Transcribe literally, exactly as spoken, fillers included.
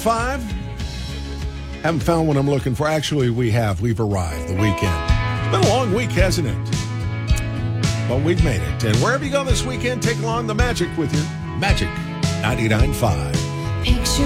Five. Haven't found what I'm looking for. Actually, we have. We've arrived. The weekend. It's been a long week, hasn't it? But we've made it. And wherever you go this weekend, take along the magic with you. Magic ninety-nine point five. Picture